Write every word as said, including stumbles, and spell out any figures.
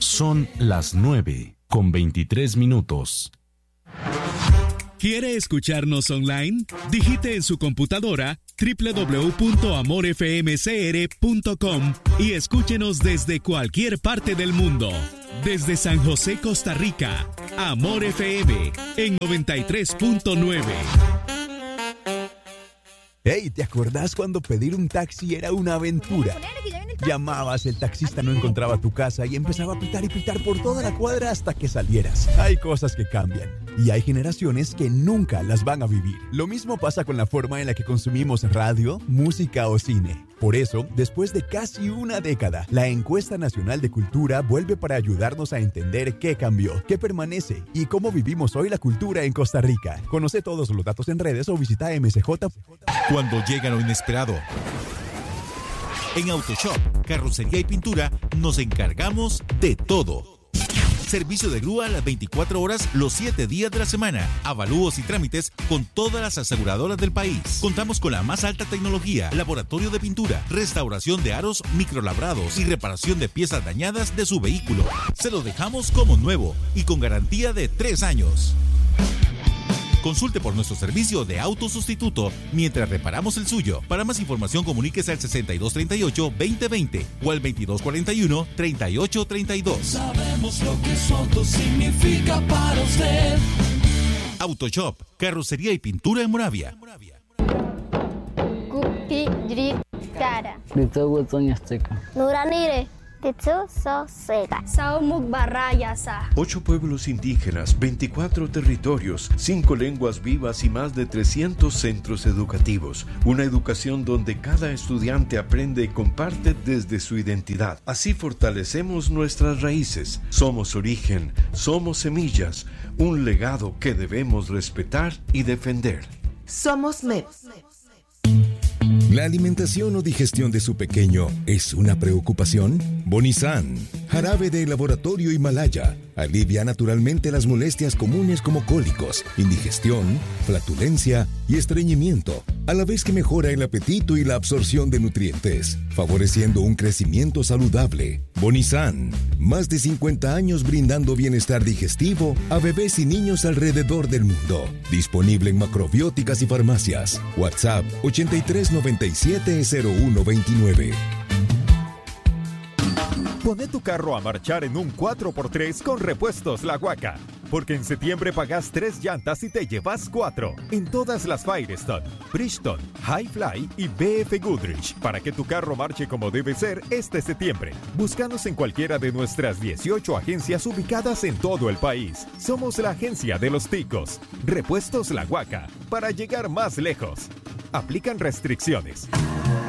Son las nueve con veintitrés minutos. ¿Quiere escucharnos online? Digite en su computadora doble u doble u doble u punto amor f m c r punto com y escúchenos desde cualquier parte del mundo. Desde San José, Costa Rica, Amor F M en noventa y tres punto nueve. Hey, ¿te acordás cuando pedir un taxi era una aventura? Llamabas, el taxista no encontraba tu casa y empezaba a pitar y pitar por toda la cuadra hasta que salieras. Hay cosas que cambian y hay generaciones que nunca las van a vivir. Lo mismo pasa con la forma en la que consumimos radio, música o cine. Por eso, después de casi una década, la Encuesta Nacional de Cultura vuelve para ayudarnos a entender qué cambió, qué permanece y cómo vivimos hoy la cultura en Costa Rica. Conoce todos los datos en redes o visita M C J. Cuando llega lo inesperado. En AutoShop, carrocería y pintura, nos encargamos de todo. Servicio de grúa a las veinticuatro horas, los siete días de la semana. Avalúos y trámites con todas las aseguradoras del país. Contamos con la más alta tecnología, laboratorio de pintura, restauración de aros microlabrados y reparación de piezas dañadas de su vehículo. Se lo dejamos como nuevo y con garantía de tres años. Consulte por nuestro servicio de autosustituto mientras reparamos el suyo. Para más información, comuníquese al sesenta y dos treinta y ocho, veinte veinte o al veintidós cuarenta y uno, treinta y ocho treinta y dos. Sabemos lo que su auto significa para usted. AutoShop, carrocería y pintura en Moravia. Cara. Nuranire. Ocho pueblos indígenas, veinticuatro territorios, cinco lenguas vivas y más de trescientos centros educativos. Una educación donde cada estudiante aprende y comparte desde su identidad. Así fortalecemos nuestras raíces. Somos origen, somos semillas, un legado que debemos respetar y defender. Somos M E P. ¿La alimentación o digestión de su pequeño es una preocupación? Bonizan, jarabe de laboratorio Himalaya, alivia naturalmente las molestias comunes como cólicos, indigestión, flatulencia y estreñimiento, a la vez que mejora el apetito y la absorción de nutrientes, favoreciendo un crecimiento saludable. Bonizan, más de cincuenta años brindando bienestar digestivo a bebés y niños alrededor del mundo. Disponible en macrobióticas y farmacias. WhatsApp ochenta y tres noventa y siete cero uno veintinueve. Poné tu carro a marchar en un cuatro por tres con Repuestos La Huaca. Porque en septiembre pagas tres llantas y te llevas cuatro en todas las Firestone, Bridgestone, Highfly y B F Goodrich para que tu carro marche como debe ser este septiembre. Búscanos en cualquiera de nuestras dieciocho agencias ubicadas en todo el país. Somos la agencia de los ticos. Repuestos La Huaca para llegar más lejos. Aplican restricciones.